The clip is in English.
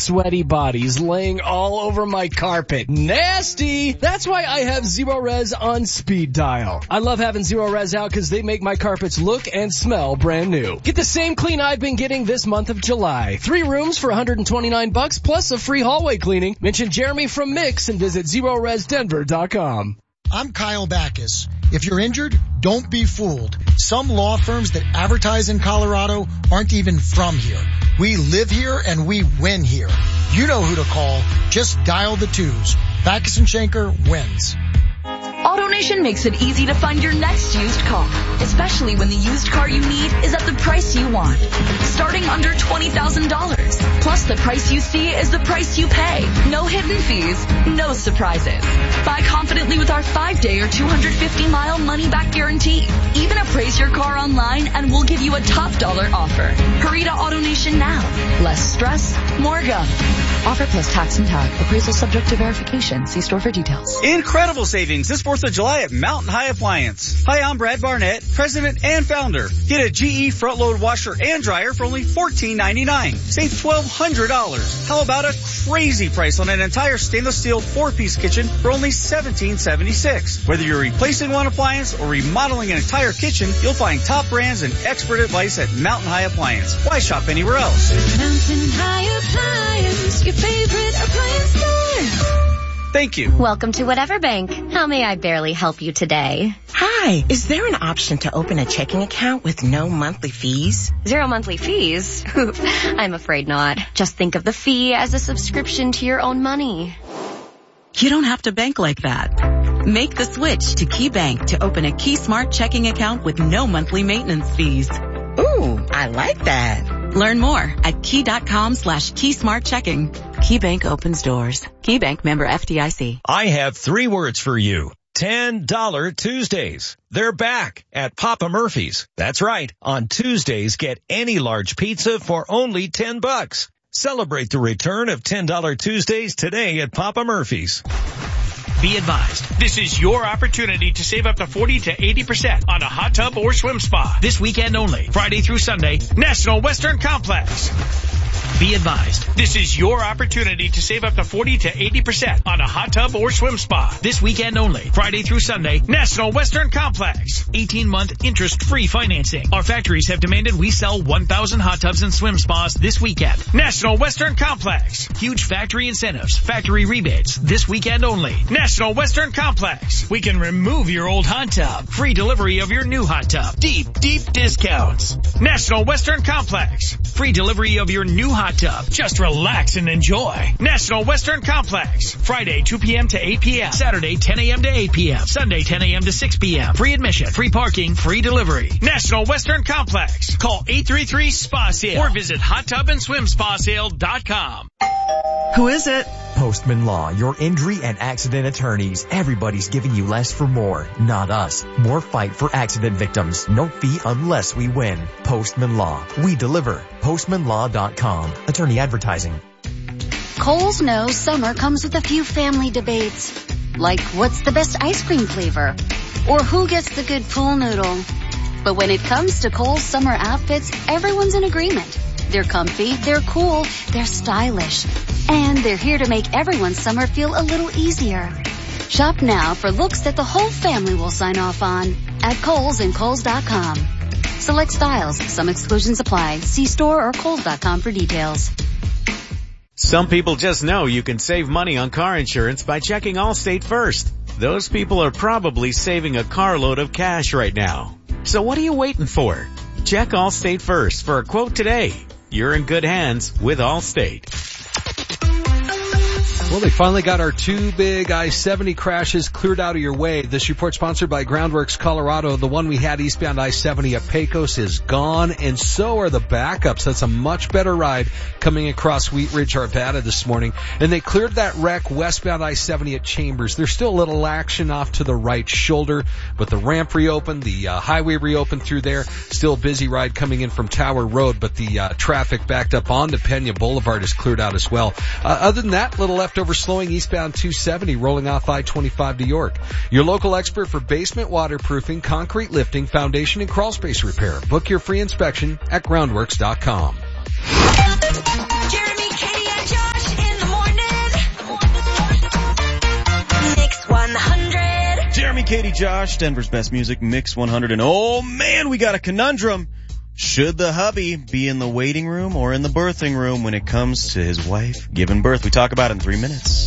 sweaty bodies laying all over my carpet. Nasty! That's why I have Zero Res on speed dial. I love having Zero Res out because they make my carpets look and smell brand new. Get the same clean I've been getting this month of July. 3 rooms for $129 plus a free hallway cleaning. Mention Jeremy from Mix and visit ZeroResDenver.com. I'm Kyle Backus. If you're injured, don't be fooled. Some law firms that advertise in Colorado aren't even from here. We live here and we win here. You know who to call. Just dial the 2s. Backus and Schenker wins. AutoNation makes it easy to find your next used car, especially when the used car you need is at the price you want. Starting under $20,000. Plus the price you see is the price you pay. No hidden fees, no surprises. Buy confidently with our 5-day or 250-mile money-back guarantee. Even appraise your car online and we'll give you a top dollar offer. Hurry to AutoNation now. Less stress, more go. Offer plus tax and tag. Appraisal subject to verification. See store for details. Incredible savings this 4th of July at Mountain High Appliance. Hi, I'm Brad Barnett, president and founder. Get a GE front load washer and dryer for only $14.99. Save $1,200. How about a crazy price on an entire stainless steel 4-piece kitchen for only $17.76. Whether you're replacing one appliance or remodeling an entire kitchen, you'll find top brands and expert advice at Mountain High Appliance. Why shop anywhere else? Mountain High Appliance, your favorite appliance store. Thank you. Welcome to Whatever Bank. How may I barely help you today? Hi, is there an option to open a checking account with no monthly fees? 0 monthly fees? I'm afraid not. Just think of the fee as a subscription to your own money. You don't have to bank like that. Make the switch to Key Bank to open a Key Smart checking account with no monthly maintenance fees. Ooh, I like that. Learn more at key.com/keysmartchecking. Key Bank opens doors. Key Bank, member FDIC. I have 3 words for you. $10 Tuesdays. They're back at Papa Murphy's. That's right. On Tuesdays, get any large pizza for only $10. Celebrate the return of $10 Tuesdays today at Papa Murphy's. Be advised, this is your opportunity to save up to 40 to 80% on a hot tub or swim spa. This weekend only, Friday through Sunday, National Western Complex. Be advised, this is your opportunity to save up to 40 to 80% on a hot tub or swim spa. This weekend only, Friday through Sunday, National Western Complex. 18-month interest-free financing. Our factories have demanded we sell 1,000 hot tubs and swim spas this weekend. National Western Complex. Huge factory incentives, factory rebates. This weekend only, National Western Complex. We can remove your old hot tub. Free delivery of your new hot tub. Deep discounts. National Western Complex. Free delivery of your new hot tub. Just relax and enjoy. National Western Complex. Friday, 2 p.m. to 8 p.m. Saturday, 10 a.m. to 8 p.m. Sunday, 10 a.m. to 6 p.m. Free admission, free parking, free delivery. National Western Complex. Call 833-SPA-SALE or visit hottubandSwimSpaSale.com. Who is it? Postman Law, your injury and accident attorneys. Everybody's giving you less for more. Not us. More fight for accident victims. No fee unless we win. Postman Law. We deliver. PostmanLaw.com. Attorney advertising. Kohl's knows summer comes with a few family debates. Like, what's the best ice cream flavor? Or who gets the good pool noodle? But when it comes to Kohl's summer outfits, everyone's in agreement. They're comfy, they're cool, they're stylish. And they're here to make everyone's summer feel a little easier. Shop now for looks that the whole family will sign off on at Kohl's and Kohl's.com. Select styles. Some exclusions apply. See store or Kohl's.com for details. Some people just know you can save money on car insurance by checking Allstate first. Those people are probably saving a carload of cash right now. So what are you waiting for? Check Allstate first for a quote today. You're in good hands with Allstate. Well, they finally got our 2 big I-70 crashes cleared out of your way. This report sponsored by Groundworks Colorado. The one we had eastbound I-70 at Pecos is gone, and so are the backups. That's a much better ride coming across Wheat Ridge, Arvada this morning. And they cleared that wreck westbound I-70 at Chambers. There's still a little action off to the right shoulder, but the ramp reopened, the highway reopened through there. Still a busy ride coming in from Tower Road, but the traffic backed up onto Pena Boulevard is cleared out as well. Other than that, little leftover slowing eastbound 270 rolling off I-25 to York. Your local expert for basement waterproofing, concrete lifting, foundation, and crawl space repair. Book your free inspection at groundworks.com. Jeremy, Katie, and Josh. Katie, Josh, Denver's best music, Mix 100. And oh man, we got a conundrum. Should the hubby be in the waiting room or in the birthing room when it comes to his wife giving birth? We talk about it in 3 minutes.